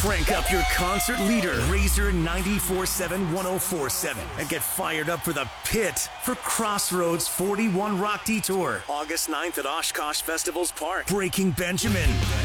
Crank up your concert leader, Razor 94.7 1047, and get fired up for the Pit for Crossroads 41 Rock Detour, August 9th at Oshkosh Festivals Park. Breaking Benjamin,